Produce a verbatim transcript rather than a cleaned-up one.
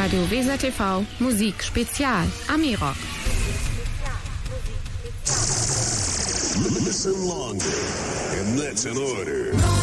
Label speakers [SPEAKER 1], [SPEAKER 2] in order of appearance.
[SPEAKER 1] Radio Weser T V Musik Spezial. Ami-Rock.
[SPEAKER 2] Listen longer, and that's an order.